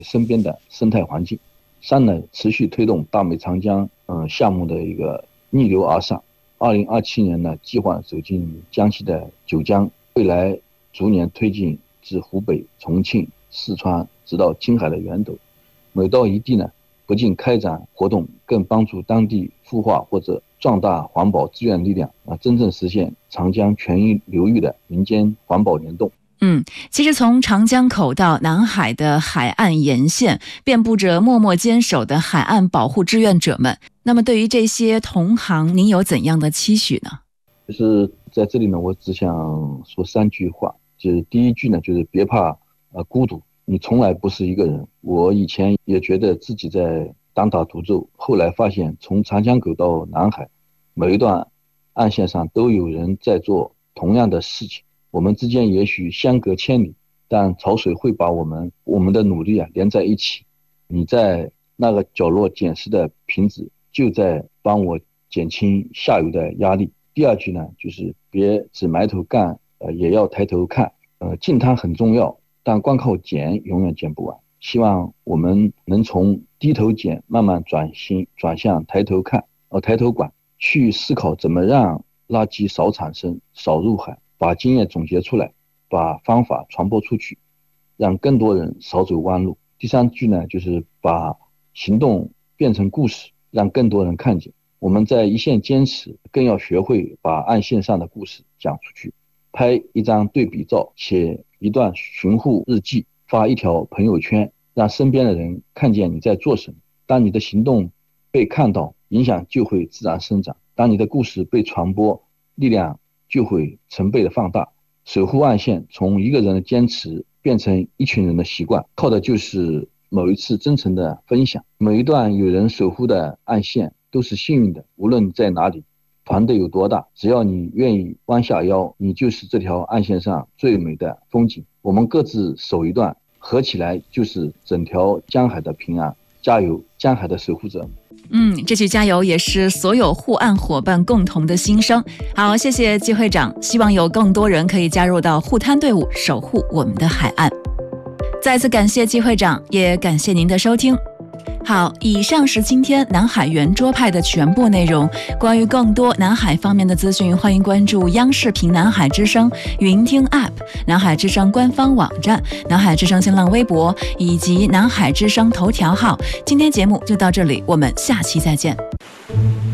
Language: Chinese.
身边的生态环境。三呢，持续推动大美长江项目的一个逆流而上。2027年呢，计划走进江西的九江，未来逐年推进至湖北、重庆、四川，直到青海的源头。每到一地呢，不仅开展活动，更帮助当地孵化或者壮大环保志愿力量，真正实现长江全流域的民间环保联动。 其实从长江口到南海的海岸沿线，遍布着默默坚守的海岸保护志愿者们。那么对于这些同行，您有怎样的期许呢？ 就是在这里呢，我只想说3句话。就是第一句呢，就是别怕孤独，你从来不是一个人。我以前也觉得自己在单打独斗，后来发现从长江口到南海，每一段岸线上都有人在做同样的事情。我们之间也许相隔千里，但潮水会把我们的努力连在一起。你在那个角落捡拾的瓶子，就在帮我减轻下游的压力。第二句呢，就是别只埋头干，也要抬头看。净滩很重要，但光靠捡永远捡不完。希望我们能从低头捡慢慢转向抬头看，抬头管，去思考怎么让垃圾少产生、少入海。把经验总结出来，把方法传播出去，让更多人少走弯路。第3句呢，就是把行动变成故事，让更多人看见。我们在一线坚持，更要学会把岸线上的故事讲出去。拍一张对比照，写一段巡护日记，发一条朋友圈，让身边的人看见你在做什么。当你的行动被看到，影响就会自然生长。当你的故事被传播，力量就会成倍的放大。守护岸线从一个人的坚持变成一群人的习惯，靠的就是某一次真诚的分享。每一段有人守护的岸线都是幸运的，无论你在哪里，团队有多大，只要你愿意弯下腰，你就是这条岸线上最美的风景。我们各自守一段，合起来就是整条江海的平安。加油，江海的守护者！ 这句加油也是所有护岸伙伴共同的心声。好，谢谢季会长，希望有更多人可以加入到护滩队伍，守护我们的海岸。再次感谢季会长，也感谢您的收听。好，以上是今天南海圆桌派的全部内容。关于更多南海方面的资讯，欢迎关注央视频南海之声云听 App、 南海之声官方网站、南海之声新浪微博以及南海之声头条号。今天节目就到这里，我们下期再见。